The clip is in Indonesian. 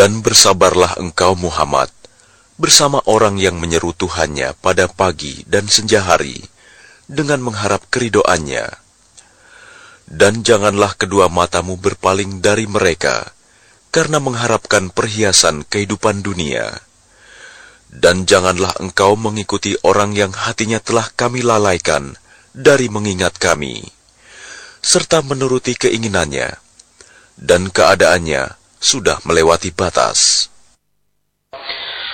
Dan bersabarlah engkau Muhammad, bersama orang yang menyeru Tuhannya pada pagi dan senja hari, dengan mengharap keridhoannya. Dan janganlah kedua matamu berpaling dari mereka, karena mengharapkan perhiasan kehidupan dunia. Dan janganlah engkau mengikuti orang yang hatinya telah kami lalaikan dari mengingat kami, serta menuruti keinginannya, dan keadaannya sudah melewati batas.